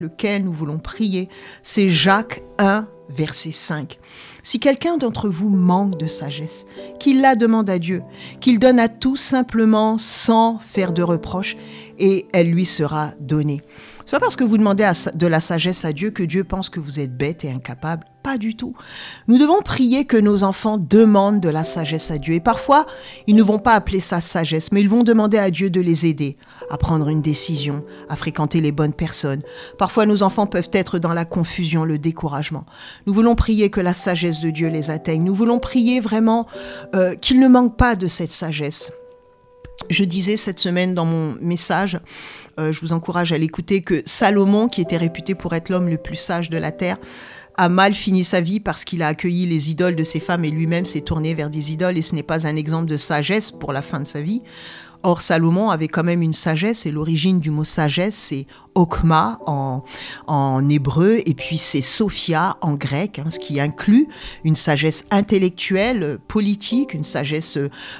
lequel nous voulons prier, c'est Jacques 1, verset 5. Si quelqu'un d'entre vous manque de sagesse, qu'il la demande à Dieu, qu'il donne à tous simplement sans faire de reproches, et elle lui sera donnée. C'est pas parce que vous demandez de la sagesse à Dieu que Dieu pense que vous êtes bête et incapable. Pas du tout. Nous devons prier que nos enfants demandent de la sagesse à Dieu. Et parfois, ils ne vont pas appeler ça sagesse, mais ils vont demander à Dieu de les aider à prendre une décision, à fréquenter les bonnes personnes. Parfois, nos enfants peuvent être dans la confusion, le découragement. Nous voulons prier que la sagesse de Dieu les atteigne. Nous voulons prier vraiment qu'ils ne manquent pas de cette sagesse. Je disais cette semaine dans mon message, je vous encourage à l'écouter, que Salomon, qui était réputé pour être l'homme le plus sage de la terre, a mal fini sa vie parce qu'il a accueilli les idoles de ses femmes et lui-même s'est tourné vers des idoles, et ce n'est pas un exemple de sagesse pour la fin de sa vie. Or, Salomon avait quand même une sagesse, et l'origine du mot sagesse, c'est Okma en hébreu, et puis c'est Sophia en grec, ce qui inclut une sagesse intellectuelle, politique, une sagesse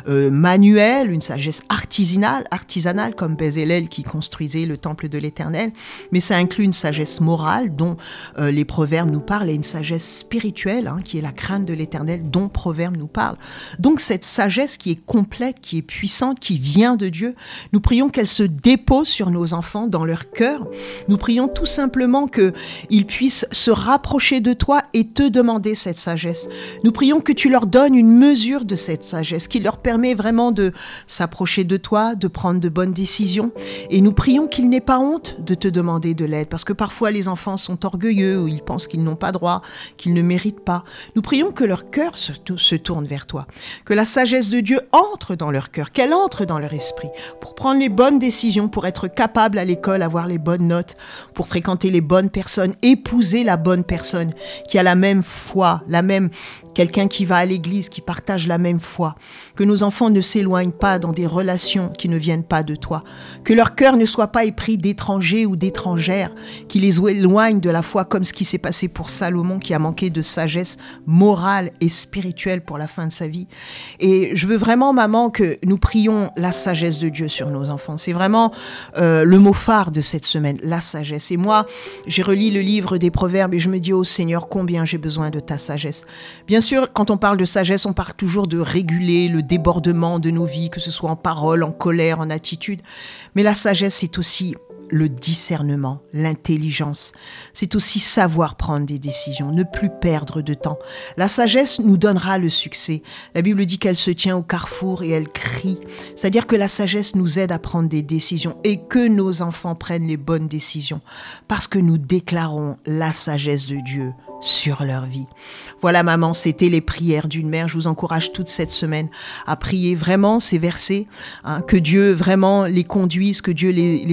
manuelle, une sagesse artisanale comme Bezalel qui construisait le temple de l'Éternel, mais ça inclut une sagesse morale dont les proverbes nous parlent, et une sagesse spirituelle qui est la crainte de l'Éternel dont proverbes nous parlent. Donc cette sagesse qui est complète, qui est puissante, qui vient de Dieu, nous prions qu'elle se dépose sur nos enfants dans leur cœur. Nous prions tout simplement qu'ils puissent se rapprocher de toi et te demander cette sagesse. Nous prions que tu leur donnes une mesure de cette sagesse qui leur permet vraiment de s'approcher de toi, de prendre de bonnes décisions. Et nous prions qu'ils n'aient pas honte de te demander de l'aide, parce que parfois les enfants sont orgueilleux ou ils pensent qu'ils n'ont pas droit, qu'ils ne méritent pas. Nous prions que leur cœur se tourne vers toi, que la sagesse de Dieu entre dans leur cœur, qu'elle entre dans leur esprit, pour prendre les bonnes décisions, pour être capable à l'école, avoir les bonnes notes, pour fréquenter les bonnes personnes, épouser la bonne personne qui a la même foi, quelqu'un qui va à l'église, qui partage la même foi. Que nos enfants ne s'éloignent pas dans des relations qui ne viennent pas de toi. Que leur cœur ne soit pas épris d'étrangers ou d'étrangères qui les éloignent de la foi, comme ce qui s'est passé pour Salomon, qui a manqué de sagesse morale et spirituelle pour la fin de sa vie. Et je veux vraiment, maman, que nous prions la sagesse de Dieu sur nos enfants. C'est vraiment le mot phare de cette semaine, la sagesse. Et moi, j'ai relu le livre des Proverbes et je me dis, oh Seigneur, combien j'ai besoin de ta sagesse. Bien sûr, quand on parle de sagesse, on parle toujours de réguler le débordement de nos vies, que ce soit en parole, en colère, en attitude. Mais la sagesse, c'est aussi le discernement, l'intelligence. C'est aussi savoir prendre des décisions, ne plus perdre de temps. La sagesse nous donnera le succès. La Bible dit qu'elle se tient au carrefour et elle crie. C'est-à-dire que la sagesse nous aide à prendre des décisions et que nos enfants prennent les bonnes décisions parce que nous déclarons la sagesse de Dieu sur leur vie. Voilà, maman, c'était les prières d'une mère. Je vous encourage toute cette semaine à prier vraiment ces versets, que Dieu vraiment les conduise, que Dieu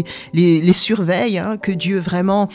les surveille, que Dieu vraiment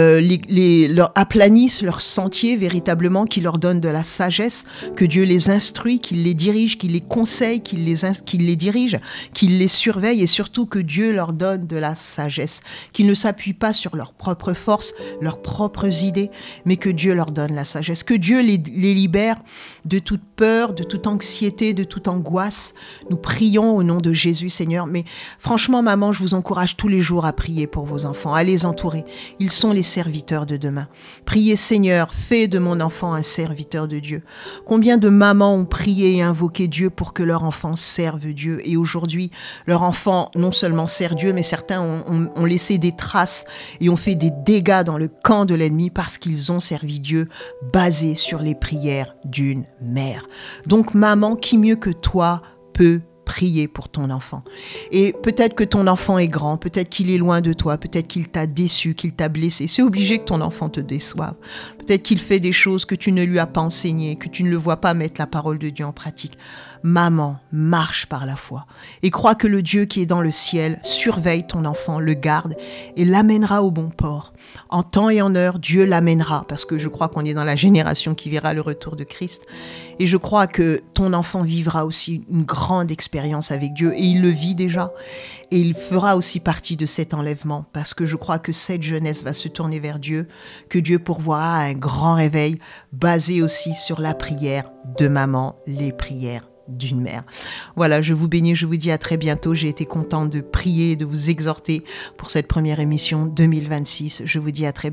leur aplanisse leur sentier véritablement, qu'il leur donne de la sagesse, que Dieu les instruit, qu'il les dirige, qu'il les conseille, qu'il les dirige, qu'il les surveille, et surtout que Dieu leur donne de la sagesse, qu'ils ne s'appuient pas sur leurs propres forces, leurs propres idées, mais que Dieu leur donne la sagesse, que Dieu les libère de toute peur, de toute anxiété, de toute angoisse. Nous prions au nom de Jésus, Seigneur. Mais franchement, maman, je vous encourage tous les jours à prier pour vos enfants, à les entourer. Ils sont les serviteurs de demain. Priez, Seigneur, fais de mon enfant un serviteur de Dieu. Combien de mamans ont prié et invoqué Dieu pour que leur enfant serve Dieu, et aujourd'hui, leur enfant non seulement sert Dieu, mais certains ont laissé des traces et ont fait des dégâts dans le camp de l'ennemi parce qu'ils ont servi Dieu basé sur les prières d'une mère. Donc, maman, qui mieux que toi peut prier pour ton enfant? Et peut-être que ton enfant est grand, peut-être qu'il est loin de toi, peut-être qu'il t'a déçu, qu'il t'a blessé. C'est obligé que ton enfant te déçoive. Peut-être qu'il fait des choses que tu ne lui as pas enseignées, que tu ne le vois pas mettre la parole de Dieu en pratique. Maman, marche par la foi et crois que le Dieu qui est dans le ciel surveille ton enfant, le garde et l'amènera au bon port. En temps et en heure, Dieu l'amènera, parce que je crois qu'on est dans la génération qui verra le retour de Christ. Et je crois que ton enfant vivra aussi une grande expérience avec Dieu, et il le vit déjà. Et il fera aussi partie de cet enlèvement, parce que je crois que cette jeunesse va se tourner vers Dieu, que Dieu pourvoira un grand réveil basé aussi sur la prière de maman, les prières d'une mère. Voilà, je vous bénis, je vous dis à très bientôt. J'ai été contente de prier, de vous exhorter pour cette première émission 2026. Je vous dis à très bientôt.